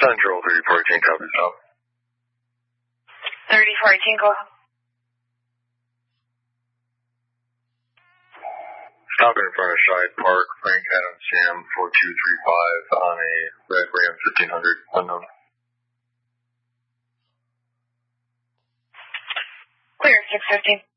Central 3418, copy, stop. 3418, go ahead. Stop in front of Shive Park, Frank Adams Jam 4235 on a red Ram 1500, unknown. Clear, 615.